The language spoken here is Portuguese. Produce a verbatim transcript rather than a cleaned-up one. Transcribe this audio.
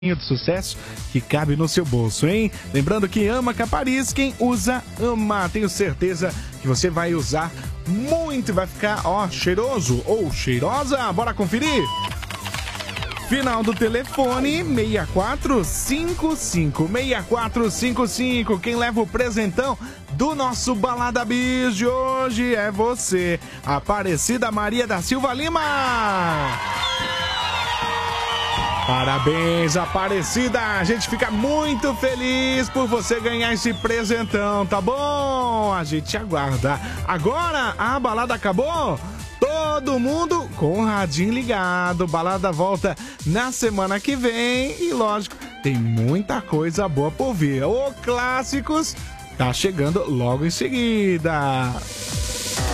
de sucesso que cabe no seu bolso, hein? Lembrando que ama Capariz, quem usa, ama. Tenho certeza que você vai usar muito e vai ficar, ó, cheiroso ou cheirosa. Bora conferir? Final do telefone, seis quatro cinco cinco. seis quatro cinco cinco. Quem leva o presentão do nosso Balada Bis de hoje é você, Aparecida Maria da Silva Lima. Parabéns, Aparecida! A gente fica muito feliz por você ganhar esse presentão, tá bom? A gente aguarda. Agora, a balada acabou? Todo mundo com o radinho ligado. Balada volta na semana que vem e, lógico, tem muita coisa boa por vir. O Clássicos tá chegando logo em seguida.